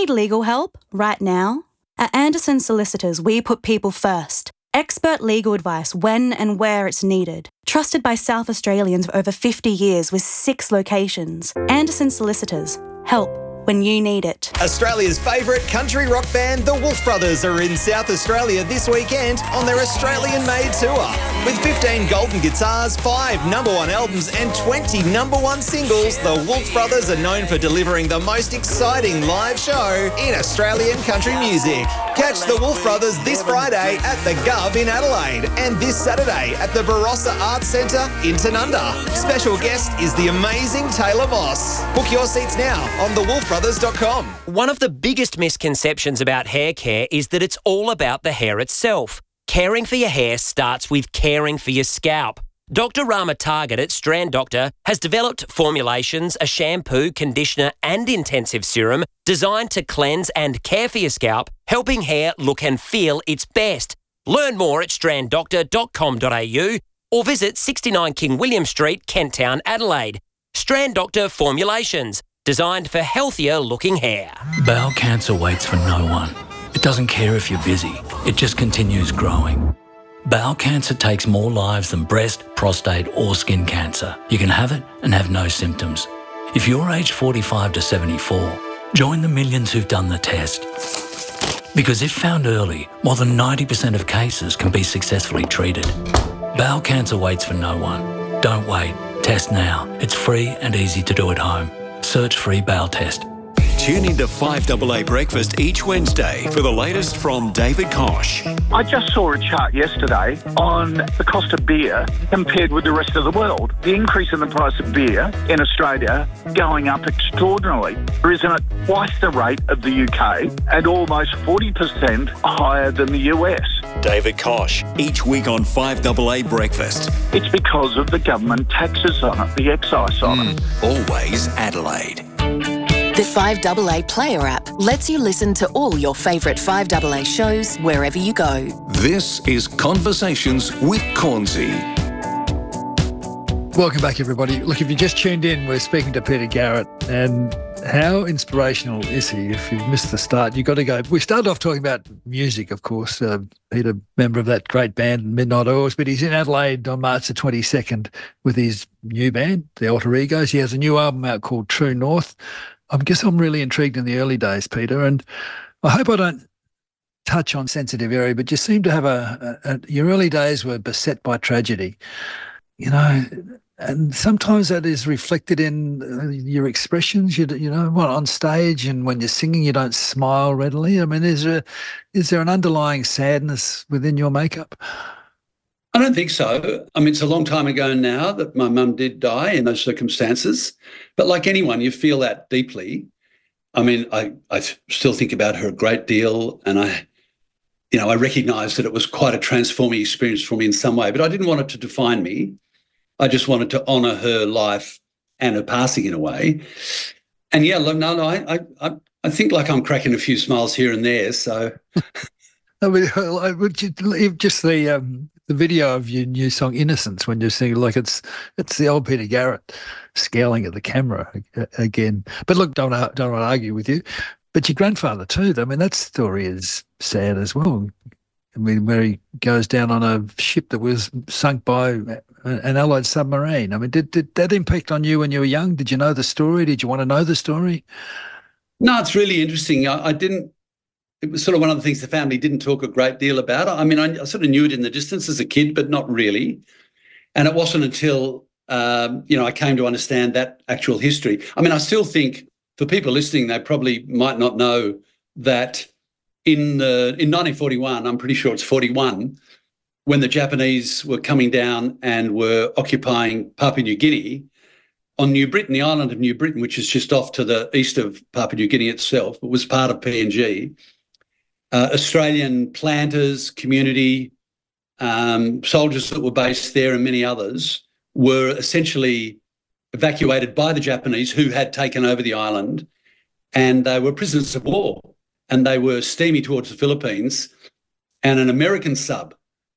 Need legal help right now? At Anderson Solicitors, we put people first. Expert legal advice when and where it's needed. Trusted by South Australians for over 50 years with 6 locations. Anderson Solicitors. Help when you need it. Australia's favourite country rock band, the Wolf Brothers, are in South Australia this weekend on their Australian-made tour. With 15 golden guitars, 5 #1 albums and 20 #1 singles, the Wolf Brothers are known for delivering the most exciting live show in Australian country music. Catch the Wolf Brothers this Friday at the Gov in Adelaide and this Saturday at the Barossa Arts Centre in Tanunda. Special guest is the amazing Taylor Moss. Book your seats now on thewolfbrothers.com. One of the biggest misconceptions about hair care is that it's all about the hair itself. Caring for your hair starts with caring for your scalp. Dr. Rama Target at Strand Doctor has developed formulations, a shampoo, conditioner and intensive serum designed to cleanse and care for your scalp, helping hair look and feel its best. Learn more at stranddoctor.com.au or visit 69 King William Street, Kent Town, Adelaide. Strand Doctor Formulations, designed for healthier looking hair. Bowel cancer waits for no one. It doesn't care if you're busy. It just continues growing. Bowel cancer takes more lives than breast, prostate or skin cancer. You can have it and have no symptoms. If you're aged 45 to 74, join the millions who've done the test. Because if found early, more than 90% of cases can be successfully treated. Bowel cancer waits for no one. Don't wait. Test now. It's free and easy to do at home. Search free bowel test. Tune into 5AA Breakfast each Wednesday for the latest from David Kosh. I just saw a chart yesterday on the cost of beer compared with the rest of the world. The increase in the price of beer in Australia going up extraordinarily. Isn't it twice the rate of the UK and almost 40% higher than the US? David Kosh, each week on 5AA Breakfast. It's because of the government taxes on it, the excise on it. Always Adelaide. The 5AA Player app lets you listen to all your favourite 5AA shows wherever you go. This is Conversations with Cornsey. Welcome back, everybody. Look, if you just tuned in, we're speaking to Peter Garrett, and how inspirational is he? If you've missed the start, you've got to go. We started off talking about music, of course. Peter, member of that great band, Midnight Oils, but he's in Adelaide on March the 22nd with his new band, The Alter Egos. He has a new album out called True North. I guess I'm really intrigued in the early days, Peter, and I hope I don't touch on sensitive area, but you seem to have your early days were beset by tragedy, you know, and sometimes that is reflected in your expressions, on stage and when you're singing, you don't smile readily. I mean, is there an underlying sadness within your makeup? I don't think so. I mean, it's a long time ago now that my mum did die in those circumstances. But like anyone, you feel that deeply. I mean, I still think about her a great deal, and I recognise that it was quite a transforming experience for me in some way, but I didn't want it to define me. I just wanted to honour her life and her passing in a way. And yeah, I think like I'm cracking a few smiles here and there. So, I mean, just the video of your new song "Innocence" when you're singing, like it's the old Peter Garrett scowling at the camera again. But look, don't want to argue with you. But your grandfather too. I mean, that story is sad as well. I mean, where he goes down on a ship that was sunk by an Allied submarine. I mean, did that impact on you when you were young? Did you know the story? Did you want to know the story? No, it's really interesting. I didn't. It was sort of one of the things the family didn't talk a great deal about. I mean, I sort of knew it in the distance as a kid, but not really. And it wasn't until, I came to understand that actual history. I mean, I still think for people listening, they probably might not know that in 1941, I'm pretty sure it's 41, when the Japanese were coming down and were occupying Papua New Guinea, on New Britain, the island of New Britain, which is just off to the east of Papua New Guinea itself, it was part of PNG. Australian planters, community, soldiers that were based there and many others were essentially evacuated by the Japanese who had taken over the island, and they were prisoners of war, and they were steaming towards the Philippines, and an American sub,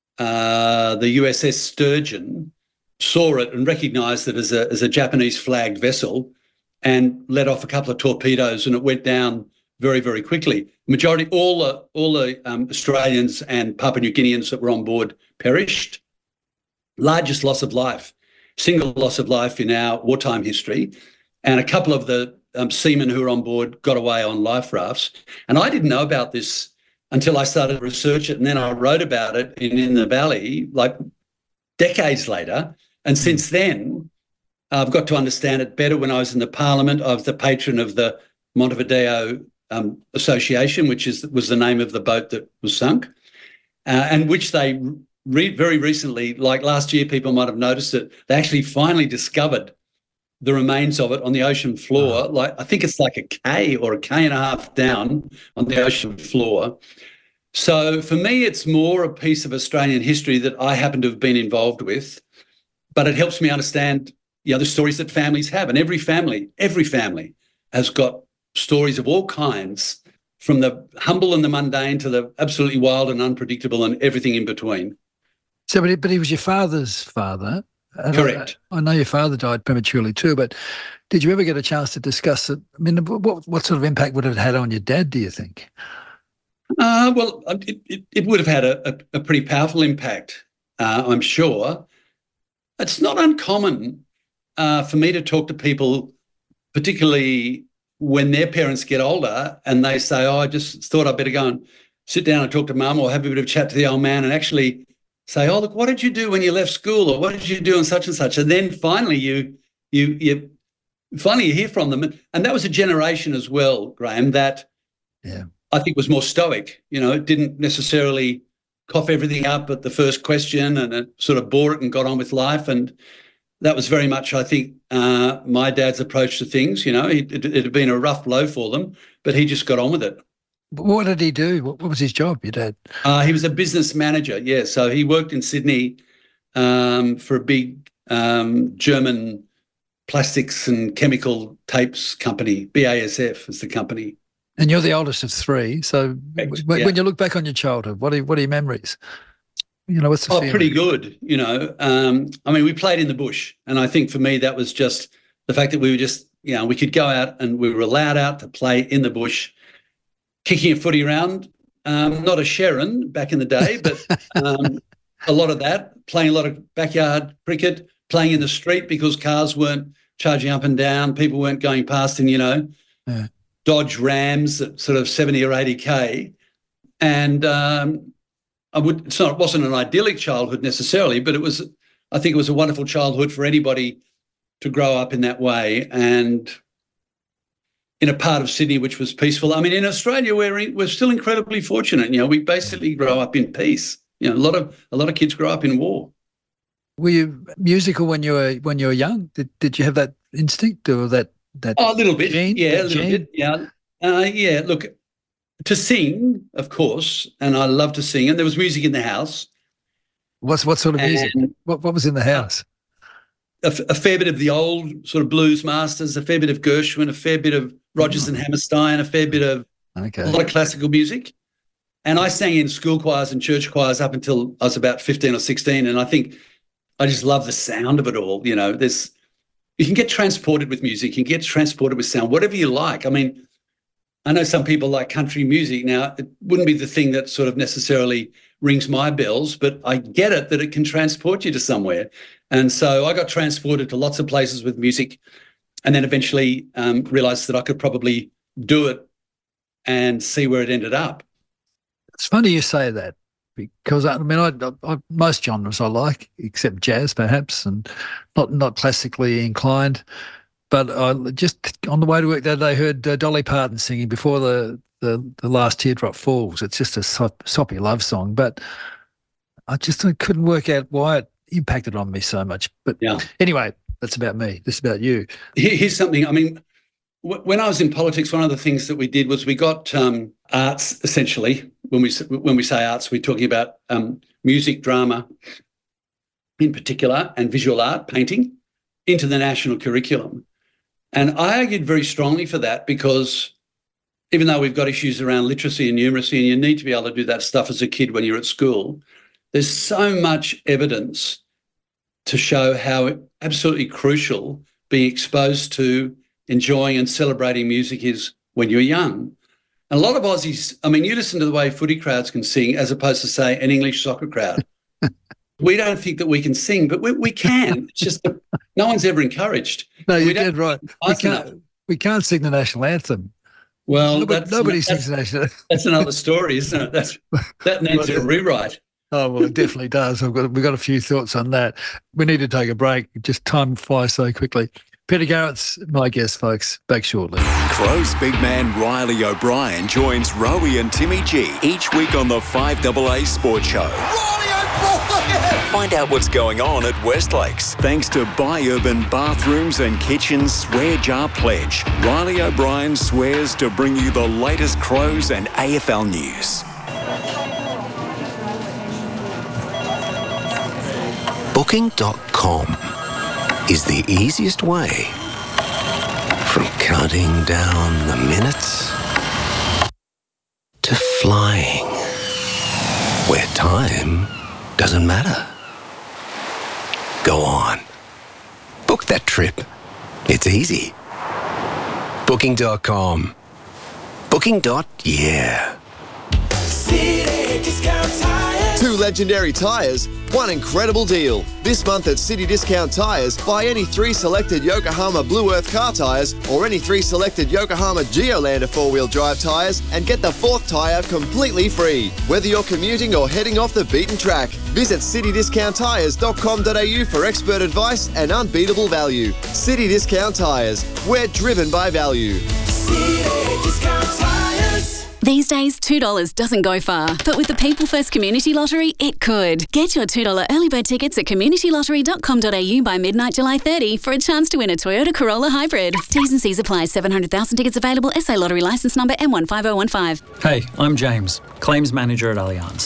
the USS Sturgeon, saw it and recognised it as a Japanese flagged vessel and let off a couple of torpedoes, and it went down very, very quickly. Majority, all the Australians and Papua New Guineans that were on board perished. Largest loss of life, single loss of life in our wartime history. And a couple of the seamen who were on board got away on life rafts. And I didn't know about this until I started to research it, and then I wrote about it in the Valley, like decades later. And since then, I've got to understand it better. When I was in the Parliament, I was the patron of the Montevideo Association, which was the name of the boat that was sunk, and which they very recently, like last year, people might have noticed it, they actually finally discovered the remains of it on the ocean floor. Like, I think it's like a K or a K and a half down on the ocean floor. So for me, it's more a piece of Australian history that I happen to have been involved with, but it helps me understand, the stories that families have. And every family has got stories of all kinds, from the humble and the mundane to the absolutely wild and unpredictable and everything in between. So, but he was your father's father. Correct. I know your father died prematurely too, but did you ever get a chance to discuss it? I mean, what sort of impact would it have had on your dad, do you think? Well, it would have had a pretty powerful impact, I'm sure. It's not uncommon for me to talk to people, particularly when their parents get older and they say, I just thought I'd better go and sit down and talk to mum or have a bit of chat to the old man, and actually say, oh, look, what did you do when you left school, or what did you do and such? And then finally you hear from them. And that was a generation as well, Graham, that I think was more stoic. It didn't necessarily cough everything up at the first question, and it sort of bore it and got on with life. And that was very much, I think, my dad's approach to things. It had been a rough blow for them, but he just got on with it. What did he do? What was his job, your dad? He was a business manager, yeah. So he worked in Sydney for a big German plastics and chemical tapes company. BASF is the company. And you're the oldest of three. So when you look back on your childhood, what are your memories? What's the feeling? Pretty good, I mean, we played in the bush. And I think for me, that was just the fact that we were just, we could go out and we were allowed out to play in the bush, kicking a footy around, not a Sharon back in the day, but a lot of that, playing a lot of backyard cricket, playing in the street because cars weren't charging up and down, people weren't going past in, Dodge Rams at sort of 70 or 80K. And it wasn't an idyllic childhood necessarily, but I think it was a wonderful childhood for anybody to grow up in that way. And in a part of Sydney which was peaceful. I mean, in Australia, we're still incredibly fortunate. We basically grow up in peace. A lot of kids grow up in war. Were you musical when you were young? Did you have that instinct or that? A little bit, gene? Yeah, a little bit, yeah. Yeah. Look, to sing, of course, and I love to sing. And there was music in the house. What sort of music? What was in the house? A fair bit of the old sort of blues masters, a fair bit of Gershwin, a fair bit of Rodgers and Hammerstein, a fair bit of a lot of classical music. And I sang in school choirs and church choirs up until I was about 15 or 16. And I think I just love the sound of it all. You can get transported with music, you can get transported with sound, whatever you like. I mean, I know some people like country music. Now, it wouldn't be the thing that sort of necessarily rings my bells, but I get it that it can transport you to somewhere. And so I got transported to lots of places with music, and then eventually realised that I could probably do it and see where it ended up. It's funny you say that, because I mean, I most genres I like, except jazz perhaps, and not classically inclined. But I just on the way to work that day heard Dolly Parton singing Before the Last Teardrop Falls. It's just a soppy love song, but I couldn't work out why it impacted on me so much. But anyway, that's about me. This is about you. Here's something. I mean, when I was in politics, one of the things that we did was we got arts, essentially. When we say arts, we're talking about music, drama in particular, and visual art, painting, into the national curriculum. And I argued very strongly for that, because even though we've got issues around literacy and numeracy, and you need to be able to do that stuff as a kid when you're at school, there's so much evidence to show how absolutely crucial being exposed to, enjoying and celebrating music is when you're young. And a lot of Aussies, I mean, you listen to the way footy crowds can sing as opposed to, say, an English soccer crowd. We don't think that we can sing, but we can. It's just that no one's ever encouraged. No, you're dead right. We can't sing the national anthem. Well, nobody sings the national anthem. That's another story, isn't it? That needs a rewrite. Oh, well, it definitely does. We've got a few thoughts on that. We need to take a break. Just time flies so quickly. Peter Garrett's my guest, folks. Back shortly. Crows big man Riley O'Brien joins Rowie and Timmy G each week on the 5AA Sports Show. Riley O'Brien! Find out what's going on at Westlakes. Thanks to Buy Urban Bathrooms and Kitchens Swear Jar Pledge. Riley O'Brien swears to bring you the latest Crows and AFL news. Booking.com is the easiest way from counting down the minutes to flying, where time doesn't matter. Go on. Book that trip. It's easy. Booking.com. Booking.yeah. City Discount Tires. 2 legendary tyres, 1 incredible deal. This month at City Discount Tyres, buy any 3 selected Yokohama Blue Earth car tyres or any 3 selected Yokohama Geolander 4-wheel drive tyres and get the 4th tyre completely free. Whether you're commuting or heading off the beaten track, visit citydiscounttyres.com.au for expert advice and unbeatable value. City Discount Tyres. We're driven by value. City Discount Tires. These days, $2 doesn't go far, but with the People First Community Lottery, it could. Get your $2 early bird tickets at communitylottery.com.au by midnight July 30 for a chance to win a Toyota Corolla Hybrid. T's and C's apply. 700,000 tickets available. SA Lottery licence number M15015. Hey, I'm James, Claims Manager at Allianz.